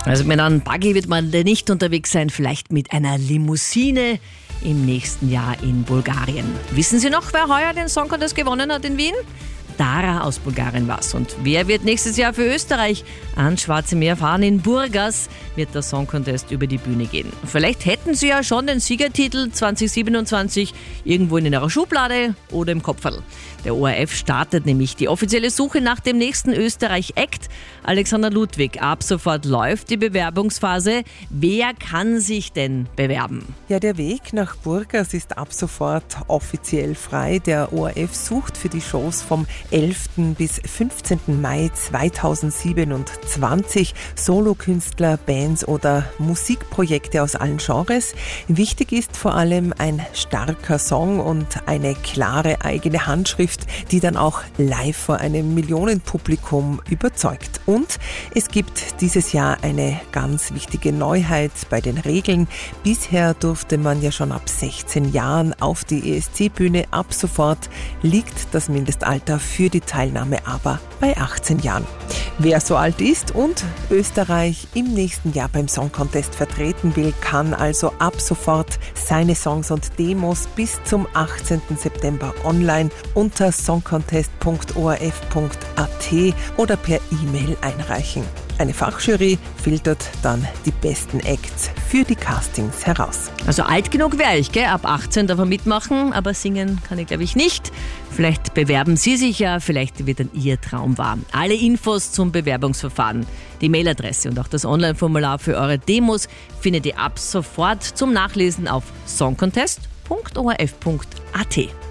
Also mit einem Buggy wird man nicht unterwegs sein, vielleicht mit einer Limousine im nächsten Jahr in Bulgarien. Wissen Sie noch, wer heuer den Song Contest gewonnen hat in Wien? Dara aus Bulgarien war's. Und wer wird nächstes Jahr für Österreich ans Schwarze Meer fahren? In Burgas wird der Song Contest über die Bühne gehen. Vielleicht hätten Sie ja schon den Siegertitel 2027 irgendwo in Ihrer Schublade oder im Kopferl. Der ORF startet nämlich die offizielle Suche nach dem nächsten Österreich-Act. Alexander Ludwig, ab sofort läuft die Bewerbungsphase. Wer kann sich denn bewerben? Ja, der Weg nach Burgas ist ab sofort offiziell frei. Der ORF sucht für die Shows vom 11. bis 15. Mai 2027 Solokünstler, Bands oder Musikprojekte aus allen Genres. Wichtig ist vor allem ein starker Song und eine klare eigene Handschrift, die dann auch live vor einem Millionenpublikum überzeugt. Und es gibt dieses Jahr eine ganz wichtige Neuheit bei den Regeln. Bisher durfte man ja schon ab 16 Jahren auf die ESC-Bühne. Ab sofort liegt das Mindestalter für die Teilnahme aber bei 18 Jahren. Wer so alt ist und Österreich im nächsten Jahr beim Song Contest vertreten will, kann also ab sofort seine Songs und Demos bis zum 18. September online unter songcontest.orf.at oder per E-Mail einreichen. Eine Fachjury filtert dann die besten Acts für die Castings heraus. Also alt genug wäre ich, gell? Ab 18 darf man mitmachen, aber singen kann ich, glaube ich, nicht. Vielleicht bewerben Sie sich ja, vielleicht wird dann Ihr Traum wahr. Alle Infos zum Bewerbungsverfahren, die Mailadresse und auch das Online-Formular für eure Demos findet ihr ab sofort zum Nachlesen auf songcontest.orf.at.